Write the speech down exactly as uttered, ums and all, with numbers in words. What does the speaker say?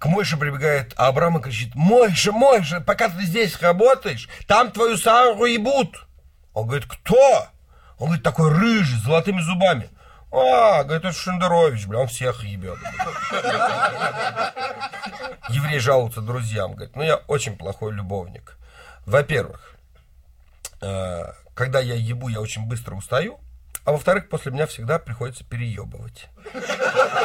к Мойше прибегает Авраам и кричит: Мойша, Мойша, пока ты здесь работаешь, там твою Сару ебут. Он говорит: кто? Он говорит: такой рыжий, с золотыми зубами. А, говорит, это Шендерович, бля, он всех ебет. Еврей жалуется друзьям, говорит: ну я очень плохой любовник. Во-первых, когда я ебу, я очень быстро устаю, а во-вторых, после меня всегда приходится переебывать.